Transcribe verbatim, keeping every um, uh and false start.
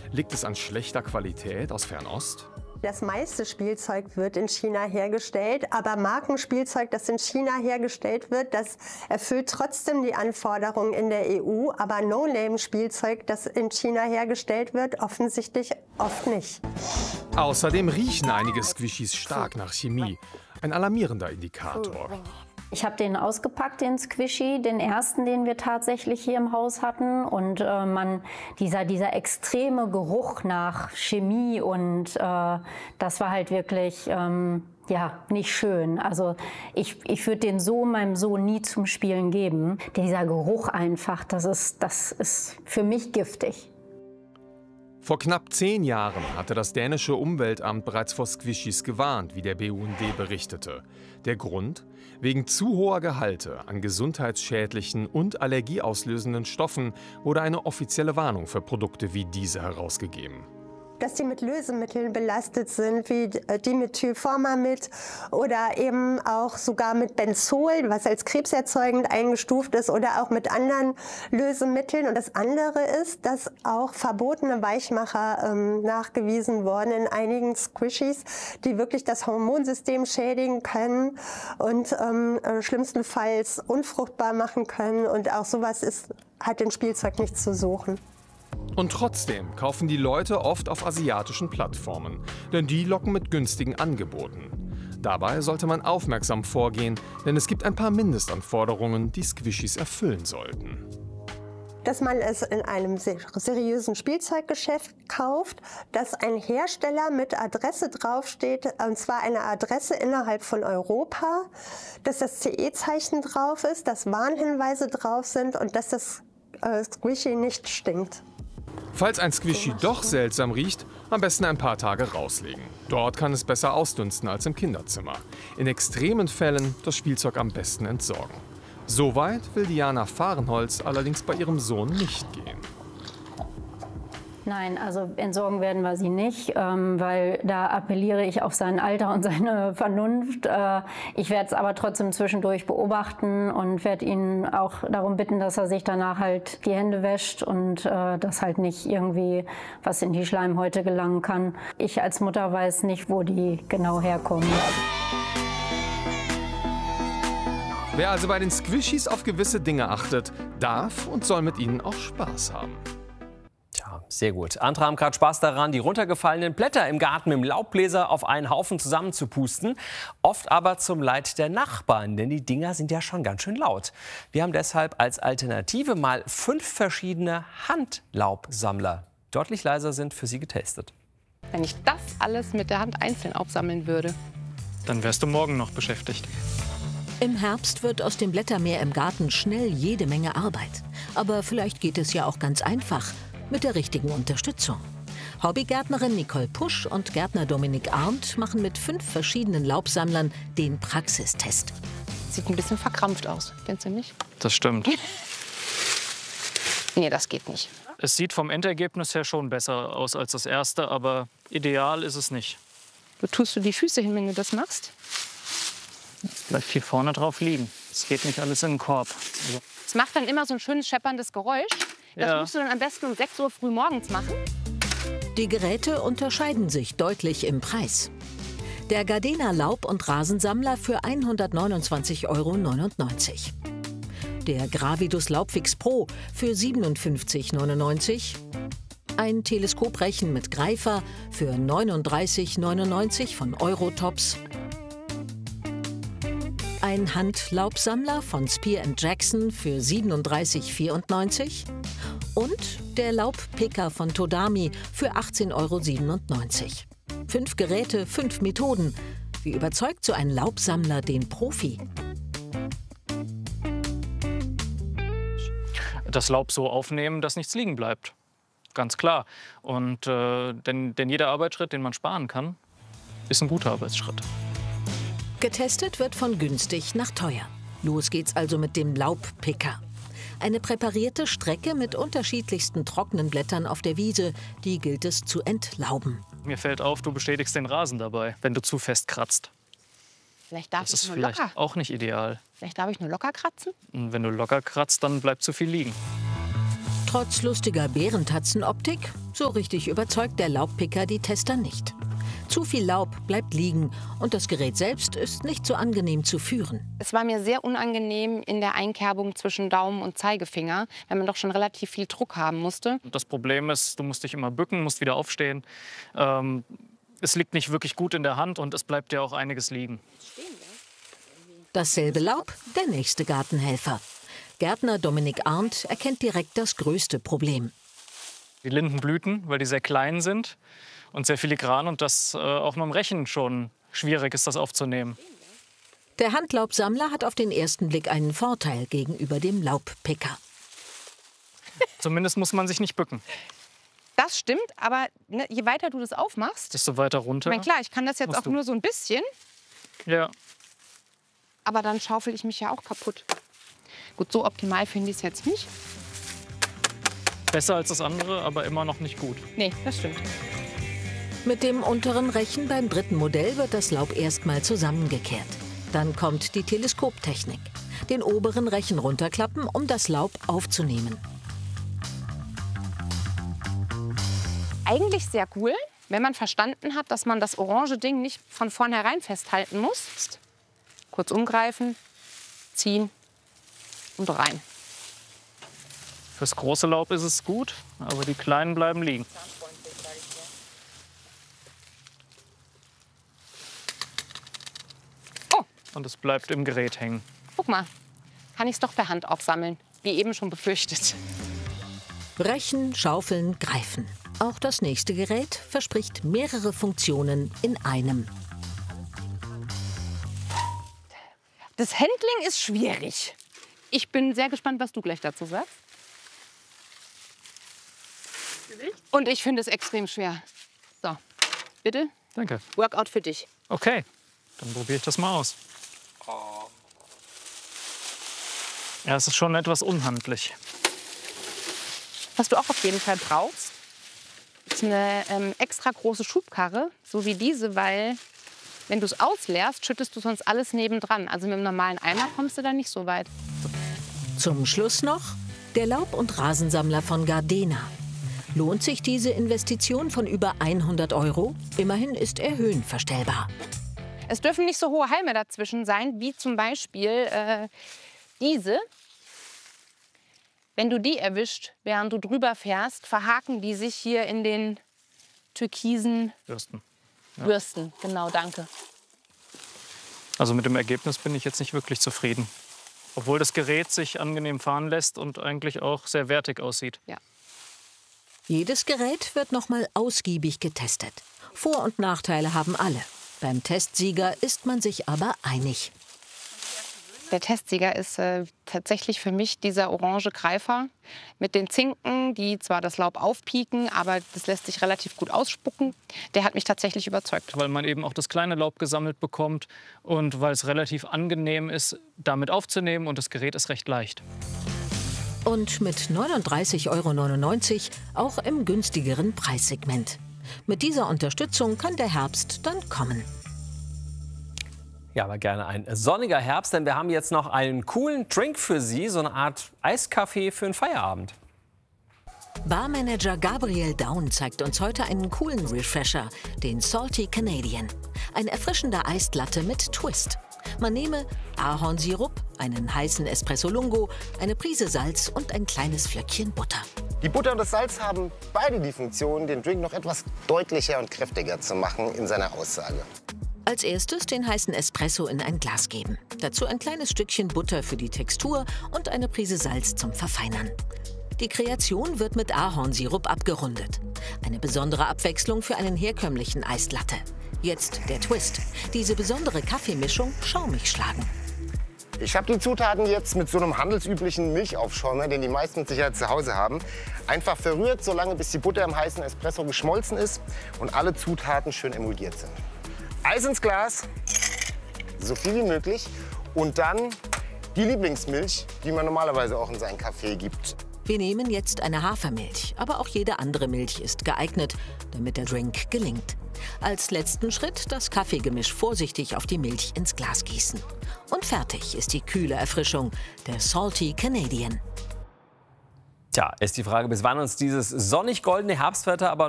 Liegt es an schlechter Qualität aus Fernost? Das meiste Spielzeug wird in China hergestellt, aber Markenspielzeug, das in China hergestellt wird, das erfüllt trotzdem die Anforderungen in der E U, aber No-Name-Spielzeug, das in China hergestellt wird, offensichtlich oft nicht. Außerdem riechen einige Squishies stark nach Chemie. Ein alarmierender Indikator. Ich habe den ausgepackt, den Squishy, den ersten, den wir tatsächlich hier im Haus hatten. Und äh, man, dieser, dieser extreme Geruch nach Chemie und äh, das war halt wirklich ähm, ja, nicht schön. Also ich, ich würde den so meinem Sohn nie zum Spielen geben. Dieser Geruch einfach, das ist, das ist für mich giftig. Vor knapp zehn Jahren hatte das dänische Umweltamt bereits vor Squishies gewarnt, wie der B U N D berichtete. Der Grund? Wegen zu hoher Gehalte an gesundheitsschädlichen und allergieauslösenden Stoffen wurde eine offizielle Warnung für Produkte wie diese herausgegeben. Dass die mit Lösemitteln belastet sind, wie Dimethylformamid oder eben auch sogar mit Benzol, was als krebserzeugend eingestuft ist, oder auch mit anderen Lösemitteln. Und das andere ist, dass auch verbotene Weichmacher ähm, nachgewiesen wurden in einigen Squishies, die wirklich das Hormonsystem schädigen können und ähm, schlimmstenfalls unfruchtbar machen können. Und auch sowas ist, hat in Spielzeug nichts zu suchen. Und trotzdem kaufen die Leute oft auf asiatischen Plattformen, denn die locken mit günstigen Angeboten. Dabei sollte man aufmerksam vorgehen, denn es gibt ein paar Mindestanforderungen, die Squishies erfüllen sollten. Dass man es in einem seriösen Spielzeuggeschäft kauft, dass ein Hersteller mit Adresse draufsteht, und zwar eine Adresse innerhalb von Europa, dass das C E-Zeichen drauf ist, dass Warnhinweise drauf sind und dass das äh, Squishy nicht stinkt. Falls ein Squishy doch seltsam riecht, am besten ein paar Tage rauslegen. Dort kann es besser ausdünsten als im Kinderzimmer. In extremen Fällen das Spielzeug am besten entsorgen. So weit will Diana Fahrenholz allerdings bei ihrem Sohn nicht gehen. Nein, also entsorgen werden wir sie nicht, ähm, weil da appelliere ich auf sein Alter und seine Vernunft. Äh, ich werde es aber trotzdem zwischendurch beobachten und werde ihn auch darum bitten, dass er sich danach halt die Hände wäscht und äh, dass halt nicht irgendwie was in die Schleimhäute gelangen kann. Ich als Mutter weiß nicht, wo die genau herkommen. Wer also bei den Squishies auf gewisse Dinge achtet, darf und soll mit ihnen auch Spaß haben. Tja, sehr gut. Andere haben gerade Spaß daran, die runtergefallenen Blätter im Garten mit dem Laubbläser auf einen Haufen zusammenzupusten. Oft aber zum Leid der Nachbarn, denn die Dinger sind ja schon ganz schön laut. Wir haben deshalb als Alternative mal fünf verschiedene Handlaubsammler, die deutlich leiser sind, für Sie getestet. Wenn ich das alles mit der Hand einzeln aufsammeln würde, dann wärst du morgen noch beschäftigt. Im Herbst wird aus dem Blättermeer im Garten schnell jede Menge Arbeit. Aber vielleicht geht es ja auch ganz einfach, mit der richtigen Unterstützung. Hobbygärtnerin Nicole Pusch und Gärtner Dominik Arndt machen mit fünf verschiedenen Laubsammlern den Praxistest. sieht ein bisschen verkrampft aus. Kennst du nicht? Das stimmt. Nee, das geht nicht. Es sieht vom Endergebnis her schon besser aus als das erste, aber ideal ist es nicht. Wo tust du die Füße hin, wenn du das machst? Bleibt hier vorne drauf liegen. Es geht nicht alles in den Korb. Also. Es macht dann immer so ein schönes schepperndes Geräusch. Das Ja. musst du dann am besten um sechs Uhr früh morgens machen. Die Geräte unterscheiden sich deutlich im Preis. Der Gardena Laub- und Rasensammler für hundertneunundzwanzig Euro neunundneunzig. Der Gravidus Laubfix Pro für siebenundfünfzig Euro neunundneunzig. Ein Teleskoprechen mit Greifer für neununddreißig Euro neunundneunzig von Eurotops. Ein Handlaubsammler von Spear and Jackson für siebenunddreißig Euro vierundneunzig. Und der Laubpicker von Todami für achtzehn Euro siebenundneunzig. Fünf Geräte, fünf Methoden. Wie überzeugt so ein Laubsammler den Profi? Das Laub so aufnehmen, dass nichts liegen bleibt. Ganz klar. Und äh, denn, denn jeder Arbeitsschritt, den man sparen kann, ist ein guter Arbeitsschritt. Getestet wird von günstig nach teuer. Los geht's also mit dem Laubpicker. Eine präparierte Strecke mit unterschiedlichsten trockenen Blättern auf der Wiese, die gilt es zu entlauben. Mir fällt auf, du bestätigst den Rasen dabei, wenn du zu fest kratzt. Vielleicht darf Das ich ist nur vielleicht locker. auch nicht ideal. Vielleicht darf ich nur locker kratzen. Und wenn du locker kratzt, dann bleibt zu viel liegen. Trotz lustiger Bärentatzenoptik, so richtig überzeugt der Laubpicker die Tester nicht. Zu viel Laub bleibt liegen und das Gerät selbst ist nicht so angenehm zu führen. Es war mir sehr unangenehm in der Einkerbung zwischen Daumen und Zeigefinger, weil man doch schon relativ viel Druck haben musste. Das Problem ist, du musst dich immer bücken, musst wieder aufstehen. Ähm, es liegt nicht wirklich gut in der Hand und es bleibt ja auch einiges liegen. Dasselbe Laub, der nächste Gartenhelfer. Gärtner Dominik Arndt erkennt direkt das größte Problem. Die Lindenblüten, weil die sehr klein sind und sehr filigran und das äh, auch mit dem Rechen schon schwierig ist, das aufzunehmen. Der Handlaubsammler hat auf den ersten Blick einen Vorteil gegenüber dem Laubpicker. Zumindest muss man sich nicht bücken. Das stimmt, aber ne, je weiter du das aufmachst, desto weiter runter. Ich meine, klar, ich kann das jetzt auch du. nur so ein bisschen, Ja. aber dann schaufel ich mich ja auch kaputt. Gut, so optimal finde ich es jetzt nicht. Besser als das andere, aber immer noch nicht gut. Nee, das stimmt. Mit dem unteren Rechen beim dritten Modell wird das Laub erstmal zusammengekehrt. Dann kommt die Teleskoptechnik. Den oberen Rechen runterklappen, um das Laub aufzunehmen. Eigentlich sehr cool, wenn man verstanden hat, dass man das orange Ding nicht von vornherein festhalten muss. Kurz umgreifen, ziehen und rein. Fürs große Laub ist es gut, aber die kleinen bleiben liegen. Oh, Und es bleibt im Gerät hängen. guck mal, kann ich es doch per Hand aufsammeln, wie eben schon befürchtet. Rechen, schaufeln, greifen. Auch das nächste Gerät verspricht mehrere Funktionen in einem. Das Handling ist schwierig. Ich bin sehr gespannt, was du gleich dazu sagst. Und ich finde es extrem schwer. So, bitte, Danke. Workout für dich. Okay, dann probiere ich das mal aus. Ja, es ist schon etwas unhandlich. Was du auch auf jeden Fall brauchst, ist eine ähm, extra große Schubkarre, so wie diese, weil wenn du es ausleerst, schüttest du sonst alles nebendran. Also mit einem normalen Eimer kommst du da nicht so weit. Zum Schluss noch der Laub- und Rasensammler von Gardena. Lohnt sich diese Investition von über hundert Euro? Immerhin ist er höhenverstellbar. Es dürfen nicht so hohe Halme dazwischen sein, wie zum Beispiel äh, diese. Wenn du die erwischt, während du drüber fährst, verhaken die sich hier in den türkisen Bürsten. Ja. Bürsten. Genau, danke. Also mit dem Ergebnis bin ich jetzt nicht wirklich zufrieden. Obwohl das Gerät sich angenehm fahren lässt und eigentlich auch sehr wertig aussieht. Ja. Jedes Gerät wird nochmal ausgiebig getestet. Vor- und Nachteile haben alle. Beim Testsieger ist man sich aber einig. Der Testsieger ist äh, tatsächlich für mich dieser orange Greifer mit den Zinken, die zwar das Laub aufpieken, aber das lässt sich relativ gut ausspucken. Der hat mich tatsächlich überzeugt. Weil man eben auch das kleine Laub gesammelt bekommt und weil es relativ angenehm ist, damit aufzunehmen und das Gerät ist recht leicht. Und mit neununddreißig Euro neunundneunzig auch im günstigeren Preissegment. Mit dieser Unterstützung kann der Herbst dann kommen. Ja, aber gerne ein sonniger Herbst, denn wir haben jetzt noch einen coolen Drink für Sie, so eine Art Eiskaffee für den Feierabend. Barmanager Gabriel Daun zeigt uns heute einen coolen Refresher, den Salty Canadian. Ein erfrischender Eislatte mit Twist. Man nehme Ahornsirup, einen heißen Espresso Lungo, eine Prise Salz und ein kleines Flöckchen Butter. Die Butter und das Salz haben beide die Funktion, den Drink noch etwas deutlicher und kräftiger zu machen in seiner Aussage. Als erstes den heißen Espresso in ein Glas geben. Dazu ein kleines Stückchen Butter für die Textur und eine Prise Salz zum Verfeinern. Die Kreation wird mit Ahornsirup abgerundet. Eine besondere Abwechslung für einen herkömmlichen Eislatte. Jetzt der Twist. Diese besondere Kaffeemischung schaumig schlagen. Ich habe die Zutaten jetzt mit so einem handelsüblichen Milchaufschäumer, den die meisten mit Sicherheit zu Hause haben, einfach verrührt, solange bis die Butter im heißen Espresso geschmolzen ist und alle Zutaten schön emulgiert sind. Eis ins Glas, so viel wie möglich, und dann die Lieblingsmilch, die man normalerweise auch in seinen Kaffee gibt. Wir nehmen jetzt eine Hafermilch, aber auch jede andere Milch ist geeignet, damit der Drink gelingt. Als letzten Schritt das Kaffeegemisch vorsichtig auf die Milch ins Glas gießen. Und fertig ist die kühle Erfrischung, der Salty Canadian. Tja, ist die Frage, bis wann uns dieses sonnig-goldene Herbstwetter aber